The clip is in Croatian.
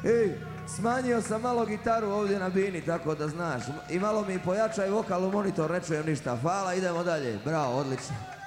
Ej, smanjio sam malo gitaru ovdje na bini, tako da znaš. I malo mi pojačaj vokal u monitor, ne čujem ništa. Hvala, idemo dalje. Bravo, odlično.